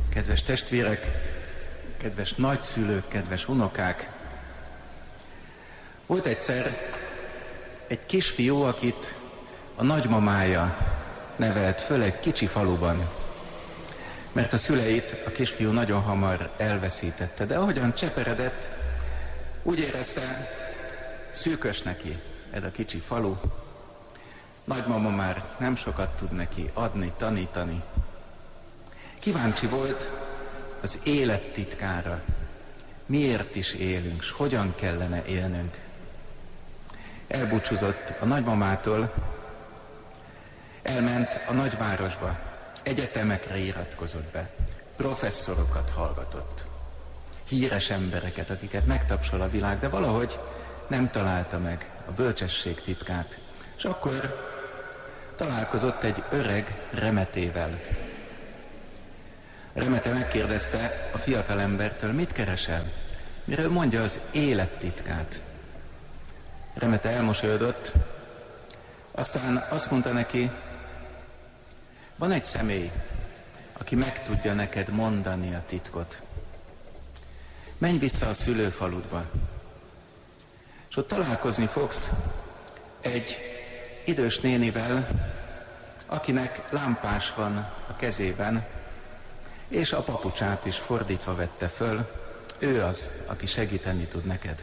Kedves testvérek, kedves nagyszülők, kedves unokák! Volt egyszer egy kisfiú, akit a nagymamája nevelt föl egy kicsi faluban, mert a szüleit a kisfiú nagyon hamar elveszítette, de ahogyan cseperedett, úgy érezte, szűkös neki ez a kicsi falu. Nagymama már nem sokat tud neki adni, tanítani. Kíváncsi volt az élet titkára. Miért is élünk, s hogyan kellene élnünk? Elbúcsúzott a nagymamától, elment a nagyvárosba, egyetemekre iratkozott be, professzorokat hallgatott, híres embereket, akiket megtapsol a világ, de valahogy nem találta meg a bölcsesség titkát. És akkor találkozott egy öreg remetével. Remete megkérdezte a fiatalembertől, mit keresel? Mire ő mondja az élet titkát. Remete elmosolyodott, aztán azt mondta neki, van egy személy, aki meg tudja neked mondani a titkot. Menj vissza a szülőfaludba, és ott találkozni fogsz egy idős nénivel, akinek lámpás van a kezében, és a papucsát is fordítva vette föl, ő az, aki segíteni tud neked.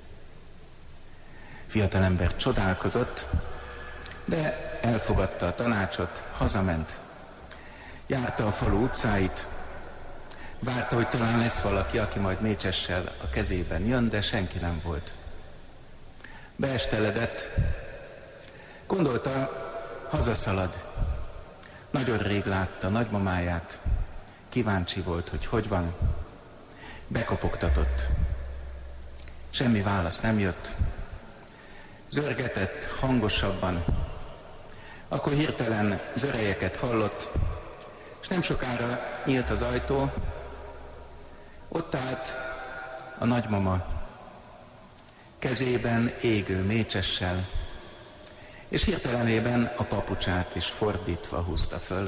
Fiatalember csodálkozott, de elfogadta a tanácsot, hazament. Járta a falu utcáit, várta, hogy talán lesz valaki, aki majd mécsessel a kezében jön, de senki nem volt. Beesteledett, gondolta, hazaszalad. Nagyon rég látta nagymamáját, kíváncsi volt, hogy hogy van. Bekopogtatott. Semmi válasz nem jött. Zörgetett hangosabban. Akkor hirtelen zörejeket hallott, és nem sokára nyílt az ajtó. Ott állt a nagymama, kezében égő mécsessel, és hirtelenében a papucsát is fordítva húzta föl.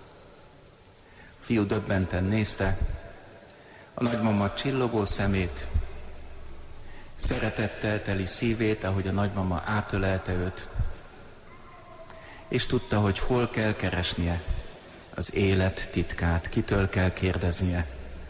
A fiú döbbenten nézte a nagymama csillogó szemét, szeretettel teli szívét, ahogy a nagymama átölelte őt, és tudta, hogy hol kell keresnie az élet titkát, kitől kell kérdeznie.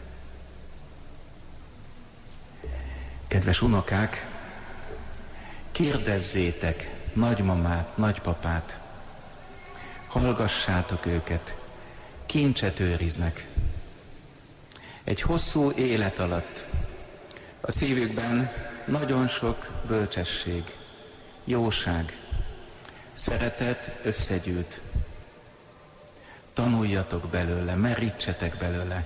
Kedves unokák, kérdezzétek nagymamát, nagypapát, hallgassátok őket, kincset őriznek. Egy hosszú élet alatt a szívükben nagyon sok bölcsesség, jóság, szeretet összegyűlt. Tanuljatok belőle, merítsetek belőle.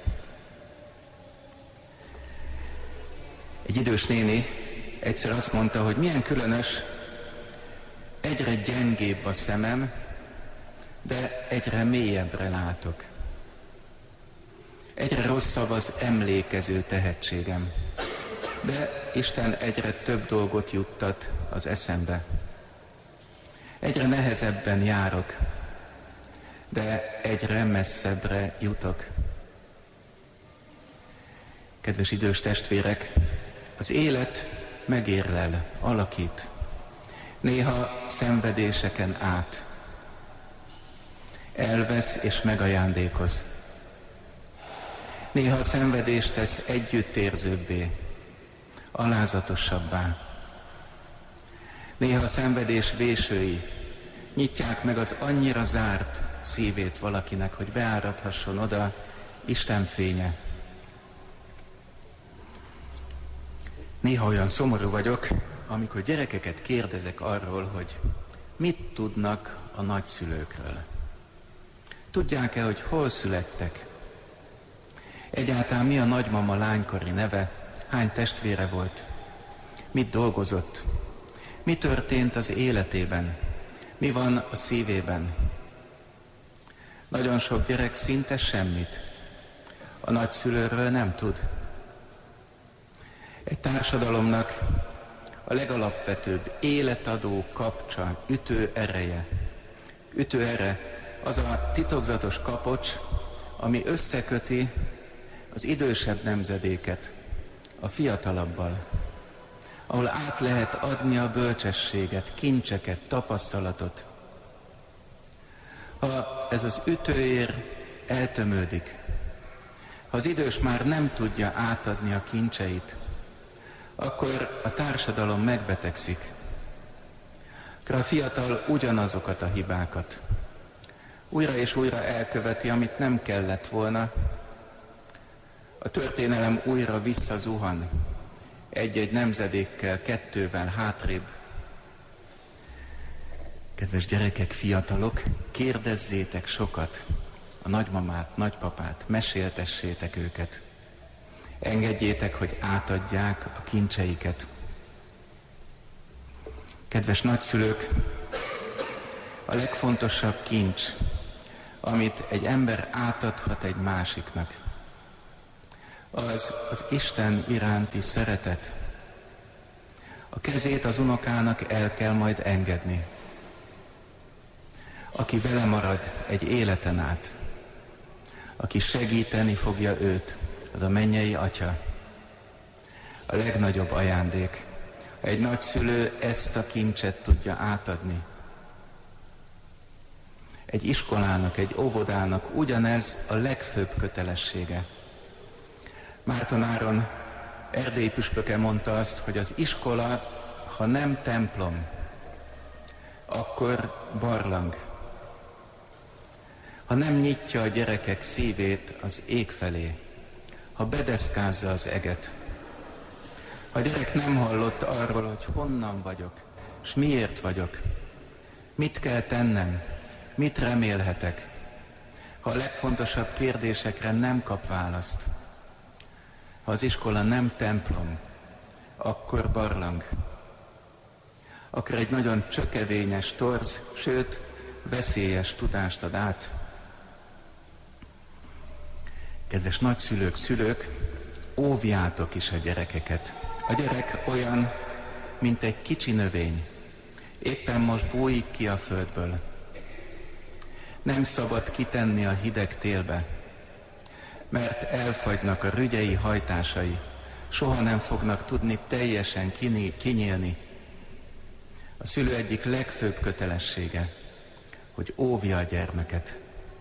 Egy idős néni egyszer azt mondta, hogy milyen különös, egyre gyengébb a szemem, de egyre mélyebbre látok. Egyre rosszabb az emlékező tehetségem, de Isten egyre több dolgot juttat az eszembe. Egyre nehezebben járok, de egyre messzebbre jutok. Kedves idős testvérek, az élet megérlel, alakít, néha szenvedéseken át. Elvesz és megajándékoz. Néha a szenvedést tesz együttérzőbbé, alázatosabbá. Néha a szenvedés vésői nyitják meg az annyira zárt szívét valakinek, hogy beáradhasson oda Isten fénye. Néha olyan szomorú vagyok, amikor gyerekeket kérdezek arról, hogy mit tudnak a nagyszülőkről. Tudják-e, hogy hol születtek? Egyáltalán mi a nagymama lánykori neve? Hány testvére volt? Mit dolgozott? Mi történt az életében? Mi van a szívében? Nagyon sok gyerek szinte semmit a nagyszülőről nem tud. Egy társadalomnak a legalapvetőbb életadó kapcsa, ütőere, az a titokzatos kapocs, ami összeköti az idősebb nemzedéket a fiatalabbal, ahol át lehet adni a bölcsességet, kincseket, tapasztalatot. Ha ez az ütőér eltömődik, ha az idős már nem tudja átadni a kincseit, akkor a társadalom megbetegszik. Akkor a fiatal ugyanazokat a hibákat újra és újra elköveti, amit nem kellett volna. A történelem újra visszazuhan egy-egy nemzedékkel, kettővel hátrébb. Kedves gyerekek, fiatalok, kérdezzétek sokat a nagymamát, nagypapát, meséltessétek őket. Engedjétek, hogy átadják a kincseiket. Kedves nagyszülők, a legfontosabb kincs, amit egy ember átadhat egy másiknak, az Isten iránti szeretet. A kezét az unokának el kell majd engedni. Aki vele marad egy életen át, aki segíteni fogja őt, az a mennyei Atya. A legnagyobb ajándék. Egy nagyszülő ezt a kincset tudja átadni. Egy iskolának, egy óvodának ugyanez a legfőbb kötelessége. Márton Áron erdélyi püspöke mondta azt, hogy az iskola, ha nem templom, akkor barlang. Ha nem nyitja a gyerekek szívét az ég felé, ha bedeszkázza az eget, ha a gyerek nem hallott arról, hogy honnan vagyok, és miért vagyok, mit kell tennem, mit remélhetek, ha a legfontosabb kérdésekre nem kap választ, ha az iskola nem templom, akkor barlang. Akkor egy nagyon csökevényes, torz, sőt, veszélyes tudást ad át. Kedves nagyszülők, szülők, óvjátok is a gyerekeket. A gyerek olyan, mint egy kicsi növény. Éppen most bújik ki a földből. Nem szabad kitenni a hideg télbe, mert elfagynak a rügyei hajtásai. Soha nem fognak tudni teljesen kinyílni. A szülő egyik legfőbb kötelessége, hogy óvja a gyermeket.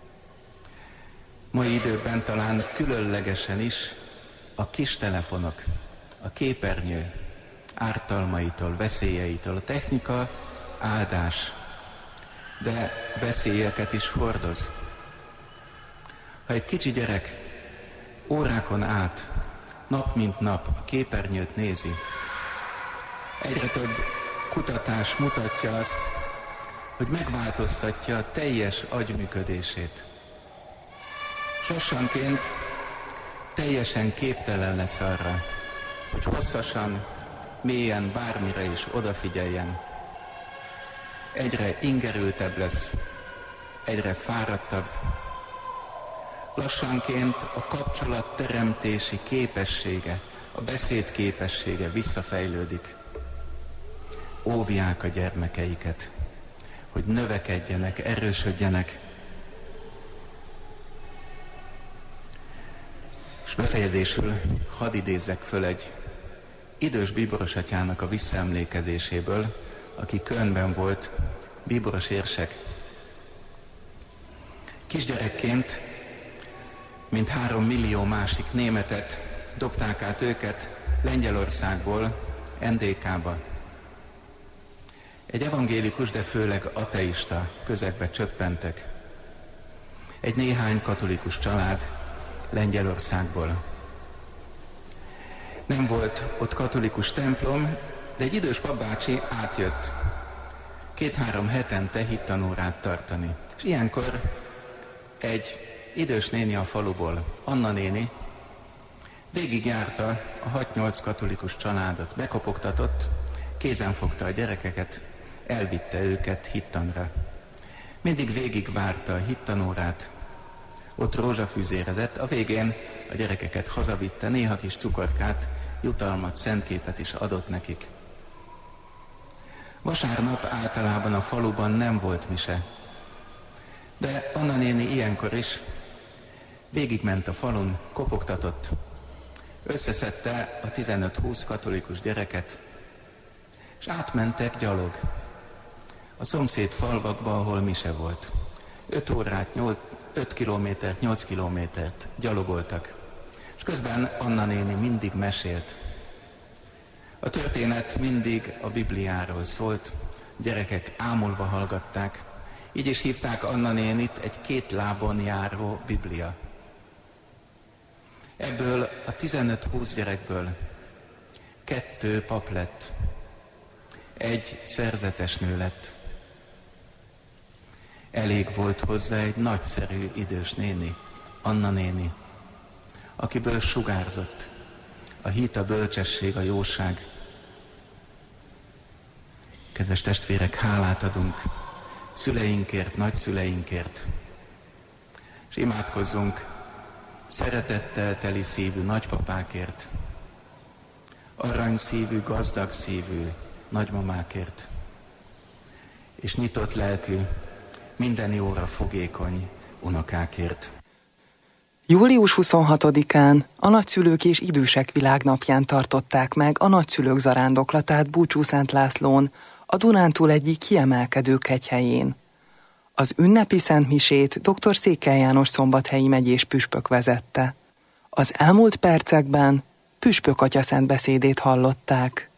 Mai időben talán különlegesen is a kis telefonok, a képernyő ártalmaitól, veszélyeitől. A technika áldás, de veszélyeket is hordoz. Ha egy kicsi gyerek órákon át, nap mint nap a képernyőt nézi, egyre több kutatás mutatja azt, hogy megváltoztatja a teljes agyműködését. És lassanként teljesen képtelen lesz arra, hogy hosszasan, mélyen bármire is odafigyeljen. Egyre ingerültebb lesz, egyre fáradtabb. Lassanként a kapcsolatteremtési képessége, a beszéd képessége visszafejlődik. Óvják a gyermekeiket, hogy növekedjenek, erősödjenek. És befejezésül hadd idézzek föl egy idős bíboros atyának a visszaemlékezéséből, aki Kölnben volt, bíboros érsek. Kisgyerekként, mint 3 millió másik németet, dobták át őket Lengyelországból NDK-ba. Egy evangélikus, de főleg ateista közegbe csöppentek. Egy néhány katolikus család Lengyelországból. Nem volt ott katolikus templom, de egy idős papbácsi átjött 2-3 hetente hittanórát tartani. És ilyenkor egy idős néni a faluból, Anna néni, végigjárta a 6-8 katolikus családot, bekopogtatott, kézen fogta a gyerekeket, elvitte őket hittanra. Mindig végigvárta a hittanórát, ott rózsafűzérezett, a végén a gyerekeket hazavitte, néha kis cukorkát, jutalmat, szentképet is adott nekik. Vasárnap általában a faluban nem volt mise, de Anna néni ilyenkor is Végigment a falun, kopogtatott, összeszedte a 15-20 katolikus gyereket, és átmentek gyalog a szomszéd falvakba, ahol mise volt. 5 kilométert, 8 kilométert gyalogoltak, és közben Anna néni mindig mesélt. A történet mindig a Bibliáról szólt, gyerekek ámulva hallgatták, így is hívták Anna nénit egy 2 lábon járó Biblia. Ebből a 15-20 gyerekből 2 pap lett, 1 szerzetes nő lett. Elég volt hozzá egy nagyszerű idős néni, Anna néni, akiből sugárzott a hit, a bölcsesség, a jóság. Kedves testvérek, hálát adunk szüleinkért, nagyszüleinkért, és imádkozzunk szeretettel teli szívű nagypapákért, aranyszívű, gazdag szívű nagymamákért, és nyitott lelkű, minden jóra fogékony unokákért. Július 26-án a Nagyszülők és Idősek Világnapján tartották meg a nagyszülők zarándoklatát Búcsúszent Lászlón, a Dunántúl egyik kiemelkedő kegyhelyén. Az ünnepi szentmisét dr. Székely János szombathelyi megyés püspök vezette. Az elmúlt percekben püspök atya szentbeszédét hallották.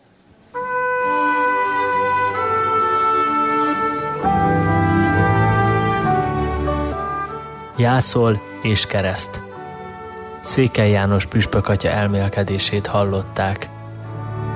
Jászol és kereszt. Székely János püspök atya elmélkedését hallották.